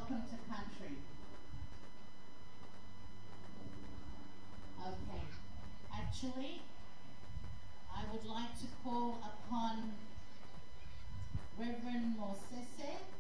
welcome to country. Okay. Actually, I would like to call upon Reverend Mosese